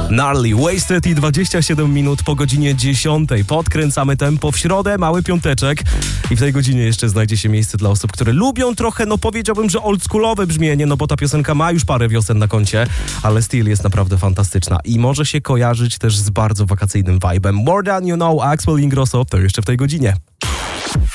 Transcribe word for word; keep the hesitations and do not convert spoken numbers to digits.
Gnarly, Wasted i dwadzieścia siedem minut po godzinie dziesiątej. Podkręcamy tempo w środę, mały piąteczek i w tej godzinie jeszcze znajdzie się miejsce dla osób, które lubią trochę, no powiedziałbym, że oldschoolowe brzmienie, no bo ta piosenka ma już parę wiosen na koncie, ale styl jest naprawdę fantastyczna i może się kojarzyć też z bardzo wakacyjnym vibe'em. More Than You Know, Axwell Ingrosso, to jeszcze w tej godzinie.